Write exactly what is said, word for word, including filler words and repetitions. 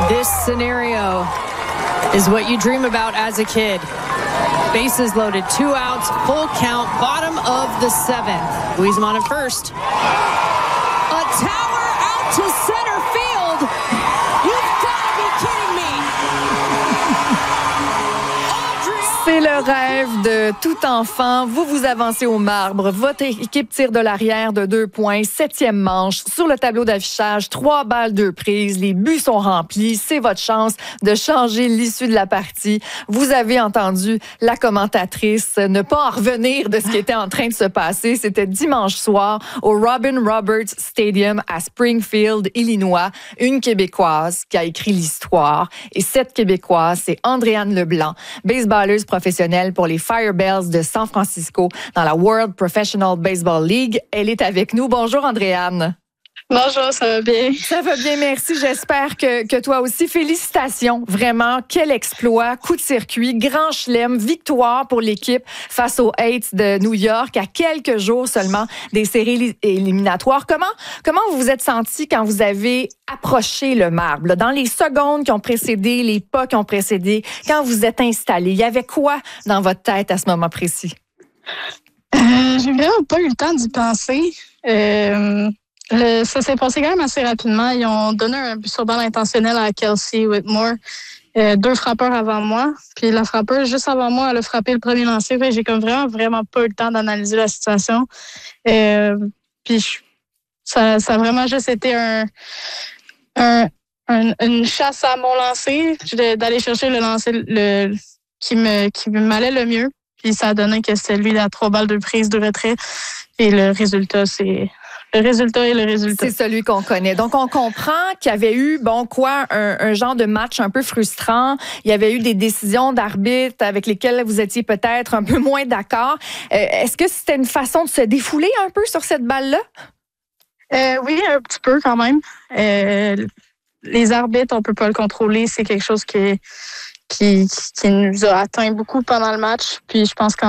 This scenario is what you dream about as a kid. Bases loaded, two outs, full count, bottom of the seventh. Louise on at first. A tower out to center field. You've got to be kidding me. C'est le rêve de tout enfant. Vous vous avancez au marbre. Votre équipe tire de l'arrière de deux points. Septième manche. Sur le tableau d'affichage, trois balles, deux prises. Les buts sont remplis. C'est votre chance de changer l'issue de la partie. Vous avez entendu la commentatrice ne pas en revenir de ce qui était en train de se passer. C'était dimanche soir au Robin Roberts Stadium à Springfield, Illinois. Une Québécoise qui a écrit l'histoire. Et cette Québécoise, c'est Andréane Leblanc, baseballeuse professionnelle pour les Firebells de San Francisco dans la World Professional Baseball League. Elle est avec nous. Bonjour, Andréane. Bonjour, ça va bien? Ça va bien, merci. J'espère que, que toi aussi. Félicitations, vraiment. Quel exploit, coup de circuit, grand chelem, victoire pour l'équipe face aux Eights de New York à quelques jours seulement des séries éliminatoires. Comment, comment vous vous êtes senti quand vous avez approché le marbre? Là, dans les secondes qui ont précédé, les pas qui ont précédé, quand vous êtes installé, il y avait quoi dans votre tête à ce moment précis? Euh, j'ai vraiment pas eu le temps d'y penser. Euh... Le, ça s'est passé quand même assez rapidement. Ils ont donné un but sur balle intentionnel à Kelsey Whitmore. Euh, deux frappeurs avant moi. Puis la frappeuse, juste avant moi, elle a frappé le premier lancer. Fait, j'ai comme vraiment, vraiment pas eu le temps d'analyser la situation. Euh, puis je, ça, ça a vraiment juste été un, un, un, une chasse à mon lancer. D'aller chercher le lancer le, qui me qui m'allait le mieux. Puis ça a donné que c'était lui à trois balles de prise de retrait. Et le résultat, c'est... Le résultat est le résultat. C'est celui qu'on connaît. Donc, on comprend qu'il y avait eu, bon, quoi, un, un genre de match un peu frustrant. Il y avait eu des décisions d'arbitre avec lesquelles vous étiez peut-être un peu moins d'accord. Euh, est-ce que c'était une façon de se défouler un peu sur cette balle-là? Euh, oui, un petit peu quand même. Euh, les arbitres, on peut pas le contrôler. C'est quelque chose qui, qui, qui nous a atteint beaucoup pendant le match. Puis, je pense qu'en